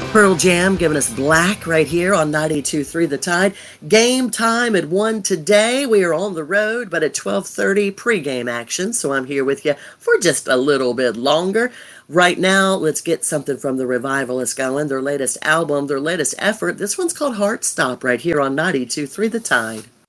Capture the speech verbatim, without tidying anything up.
Pearl Jam giving us Black right here on ninety-two point three The Tide. Game time at one today. We are on the road, but at twelve thirty pregame action. So I'm here with you for just a little bit longer. Right now, let's get something from the Revivalists going. Their latest album, their latest effort. This one's called Heart Stop right here on ninety-two point three The Tide.